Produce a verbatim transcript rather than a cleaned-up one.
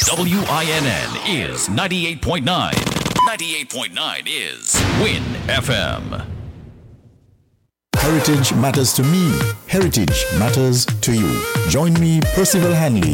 W I N N is ninety-eight point nine. ninety-eight point nine is Win F M. Heritage matters to me. Heritage matters to you. Join me, Percival Hanley,